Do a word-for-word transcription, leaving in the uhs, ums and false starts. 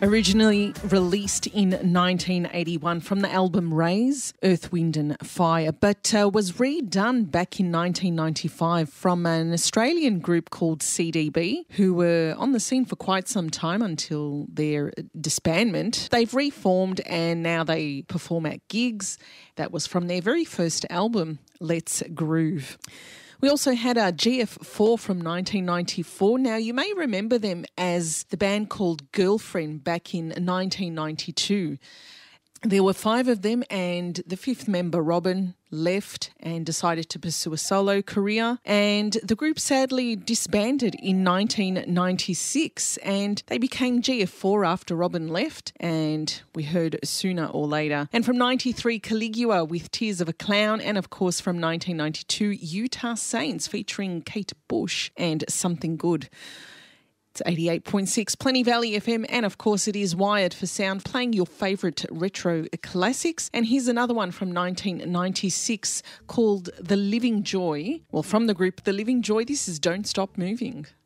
Originally released in nineteen eighty-one from the album Raise, Earth, Wind and Fire, but uh, was redone back in nineteen ninety-five from an Australian group called C D B, who were on the scene for quite some time until their disbandment. They've reformed and now they perform at gigs. That was from their very first album, Let's Groove. We also had a G F four from nineteen ninety-four. Now, you may remember them as the band called Girlfriend back in nineteen ninety-two. There were five of them and the fifth member, Robin, left and decided to pursue a solo career. And the group sadly disbanded in nineteen ninety-six and they became G F four after Robin left, and we heard Sooner or Later. And from ninety-three, Caligula with Tears of a Clown, and of course from nineteen ninety-two, Utah Saints featuring Kate Bush and Something Good. It's eighty-eight point six Plenty Valley F M, and of course it is Wired for Sound, playing your favourite retro classics. And here's another one from nineteen ninety-six called The Living Joy. Well, from the group The Living Joy, this is Don't Stop Moving.